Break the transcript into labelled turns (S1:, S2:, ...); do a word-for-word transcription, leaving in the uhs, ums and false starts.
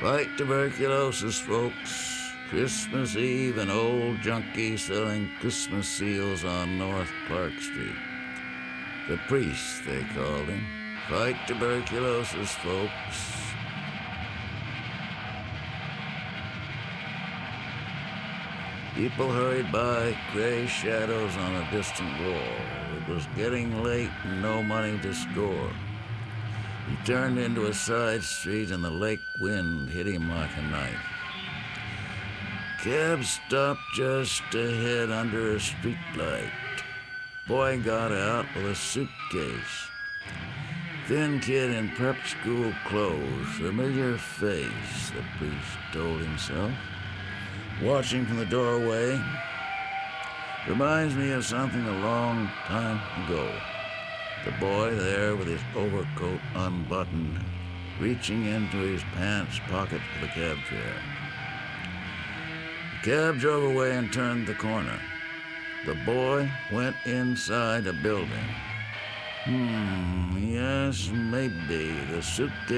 S1: Fight tuberculosis, folks. Christmas Eve, an old junkie selling Christmas seals on North Clark Street. The priest, they called him. Fight tuberculosis, folks. People hurried by, gray shadows on a distant wall. It was getting late and no money to score. He turned into a side street and the lake wind hit him like a knife. Cab stopped just ahead under a streetlight. Boy got out with a suitcase. Thin kid in prep school clothes, familiar face, the priest told himself. Watching from the doorway reminds me of something a long time ago. The boy there with his overcoat unbuttoned, reaching into his pants pocket for the cab fare. The cab drove away and turned the corner. The boy went inside a building. Hmm, yes, maybe. The suitcase